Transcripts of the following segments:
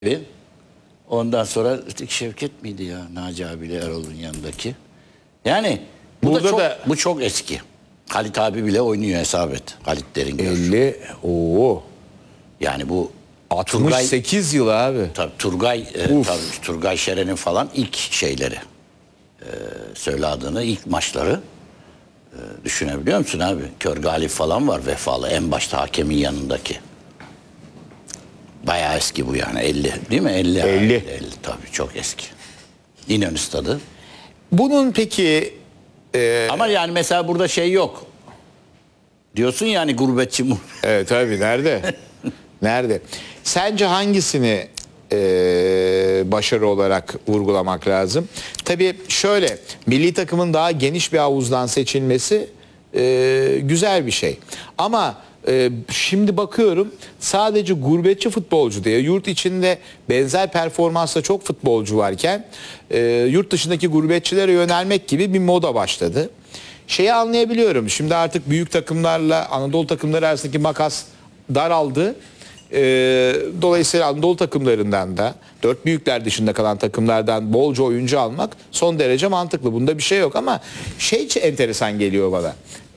Ondan sonra Şevket miydi ya? Naci abiyle Erol'un yanındaki. Yani bu çok eski. Halit abi bile oynuyor, hesap et. Halit Deringer. 50. Oo. Yani bu 68 yıl abi. Tabii Turgay Şeren'in falan ilk şeyleri. Söyle adını, ilk maçları. Düşünebiliyor musun abi? Kör Galip falan var, vefalı. En başta hakemin yanındaki. Bayağı eski bu yani, 50 değil mi? 50 tabii, çok eski. İnönü Stadı. Bunun peki ama yani mesela burada şey yok. Diyorsun yani gurbetçi mi? evet tabii, nerede? Nerede? Sence hangisini başarı olarak vurgulamak lazım? Tabii şöyle, milli takımın daha geniş bir havuzdan seçilmesi güzel bir şey. Ama şimdi bakıyorum, sadece gurbetçi futbolcu diye yurt içinde benzer performansla çok futbolcu varken yurt dışındaki gurbetçilere yönelmek gibi bir moda başladı. Şeyi anlayabiliyorum. Şimdi artık büyük takımlarla Anadolu takımları arasındaki makas daraldı. Dolayısıyla Anadolu takımlarından da, dört büyükler dışında kalan takımlardan bolca oyuncu almak son derece mantıklı. Bunda bir şey yok ama şey enteresan geliyor bana.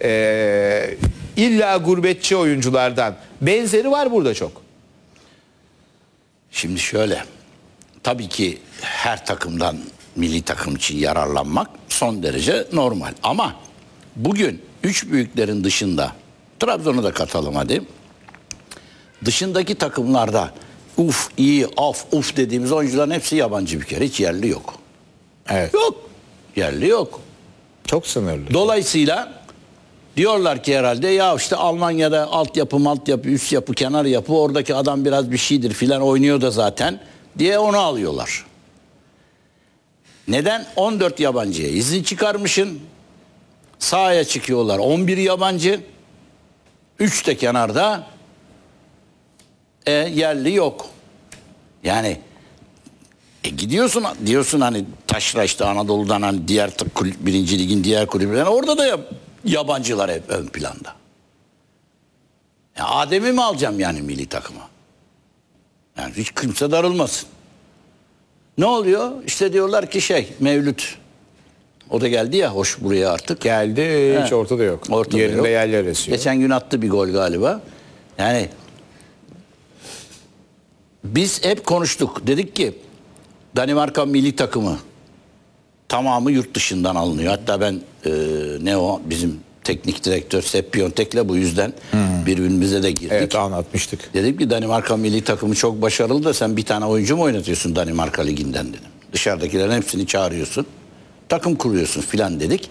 İlla gurbetçi oyunculardan benzeri var burada çok. Şimdi şöyle, tabii ki her takımdan milli takım için yararlanmak son derece normal. Ama bugün üç büyüklerin dışında, Trabzon'u da katalım hadi, dışındaki takımlarda uf iyi, uf dediğimiz oyuncuların hepsi yabancı bir kere. Hiç yerli yok. Evet. Yok. Yerli yok. Çok sınırlı. Dolayısıyla diyorlar ki herhalde ya işte Almanya'da altyapı, üst yapı, kenar yapı, oradaki adam biraz bir şeydir filan, oynuyor da zaten diye onu alıyorlar. Neden? 14 yabancıya izin çıkarmışsın. Sahaya çıkıyorlar 11 yabancı. 3 de kenarda. Yerli yok. Yani gidiyorsun diyorsun hani taşra işte Anadolu'dan, hani diğer birinci ligin diğer kulüplerine, orada da yabancılar hep ön planda. Ya Adem'i mi alacağım yani milli takıma? Yani hiç kimse darılmasın. Ne oluyor? İşte diyorlar ki Mevlüt. O da geldi ya, hoş buraya artık. Geldi, hiç ortada yok. Ortada yerinde yok. yerler esiyor. Geçen gün attı bir gol galiba. Yani biz hep konuştuk. Dedik ki Danimarka milli takımı tamamı yurt dışından alınıyor. Hatta ben bizim teknik direktör Sepp Piontek'le bu yüzden birbirimize de girdik. Evet, anlatmıştık. Dedim ki Danimarka milli takımı çok başarılı da sen bir tane oyuncu mu oynatıyorsun Danimarka liginden dedim. Dışarıdakilerin hepsini çağırıyorsun. Takım kuruyorsun filan dedik.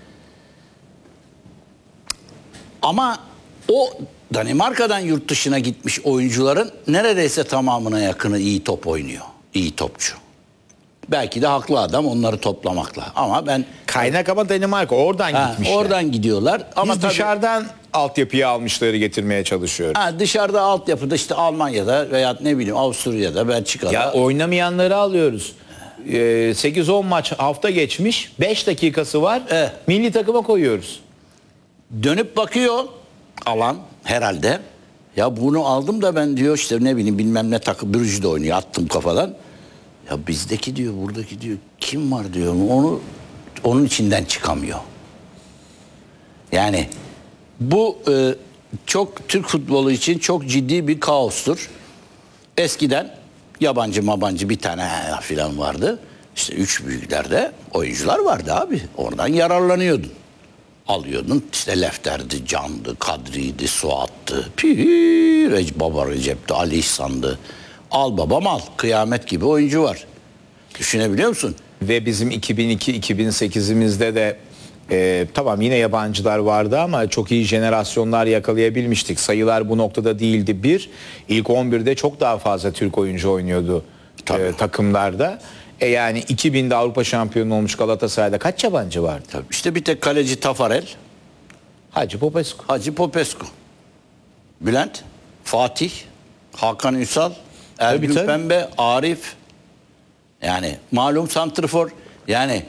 Ama o Danimarka'dan yurt dışına gitmiş oyuncuların neredeyse tamamına yakını iyi top oynuyor. İyi topçu. Belki de haklı adam onları toplamakla. Ama ben... Kaynak ama Danimarka. Oradan gitmişler. Oradan gidiyorlar. Ama biz dışarıdan altyapıyı almışları getirmeye çalışıyoruz. Dışarıda altyapıda işte Almanya'da veya ne bileyim Avusturya'da, Belçika'da. Ya oynamayanları alıyoruz. 8-10 maç hafta geçmiş. 5 dakikası var. Milli takıma koyuyoruz. Dönüp bakıyor alan herhalde. Ya bunu aldım da ben diyor işte ne bileyim bilmem ne takım Brüj'de oynuyor, attım kafadan. Ya bizdeki diyor, buradaki diyor kim var diyor, onun içinden çıkamıyor. Yani bu çok Türk futbolu için çok ciddi bir kaostur. Eskiden yabancı bir tane filan vardı. İşte üç büyüklerde oyuncular vardı abi. Oradan yararlanıyordun. Alıyordun işte Lefter'di, Can'dı, Kadri'ydi, Suat'tı, Baba Recep'ti, Ali İhsan'dı. Al babam al. Kıyamet gibi oyuncu var. Düşünebiliyor musun? Ve bizim 2002-2008'imizde de tamam yine yabancılar vardı ama çok iyi jenerasyonlar yakalayabilmiştik. Sayılar bu noktada değildi. İlk 11'de çok daha fazla Türk oyuncu oynuyordu takımlarda. Yani 2000'de Avrupa şampiyonu olmuş Galatasaray'da kaç yabancı vardı? Tabii. İşte bir tek kaleci Tafarel. Hacı Popescu. Bülent, Fatih, Hakan Ünsal, Ergün Pembe, Arif. Yani malum santrfor. Yani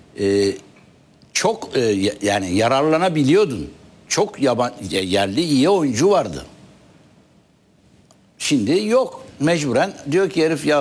çok yani yararlanabiliyordun. Çok yerli iyi oyuncu vardı. Şimdi yok. Mecburen diyor ki herif ya